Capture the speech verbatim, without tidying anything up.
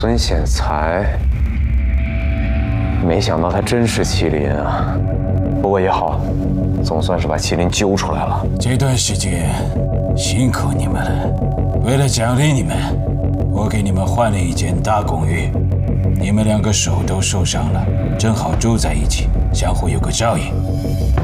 孙显才，没想到他真是麒麟啊！不过也好，总算是把麒麟揪出来了。 这段时间辛苦你们了，为了奖励你们，我给你们换了一间大公寓。你们两个手都受伤了，正好住在一起，相互有个照应。